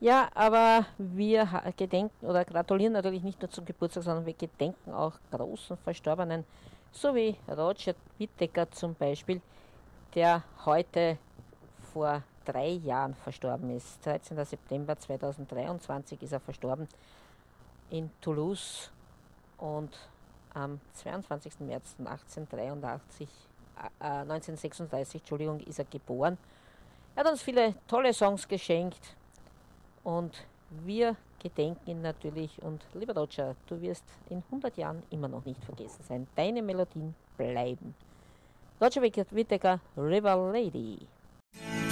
Ja, aber wir gedenken oder gratulieren natürlich nicht nur zum Geburtstag, sondern wir gedenken auch großen Verstorbenen, so wie Roger Whittaker zum Beispiel, der heute vor 3 Jahren verstorben ist. 13. September 2023 ist er verstorben in Toulouse und am 22. März 1936 Entschuldigung, ist er geboren. Er hat uns viele tolle Songs geschenkt und wir gedenken ihn natürlich. Und lieber Roger, du wirst in 100 Jahren immer noch nicht vergessen sein. Deine Melodien bleiben. Roger Whittaker, River Lady.